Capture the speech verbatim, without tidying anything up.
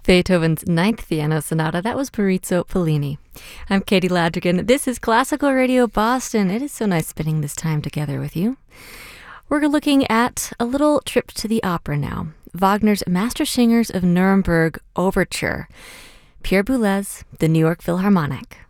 Beethoven's Ninth Piano Sonata. That was Maurizio Pollini. I'm Katie Ladrigan. This is Classical Radio Boston. It is so nice spending this time together with you. We're looking at a little trip to the opera now. Wagner's Mastersingers of Nuremberg Overture. Pierre Boulez, the New York Philharmonic.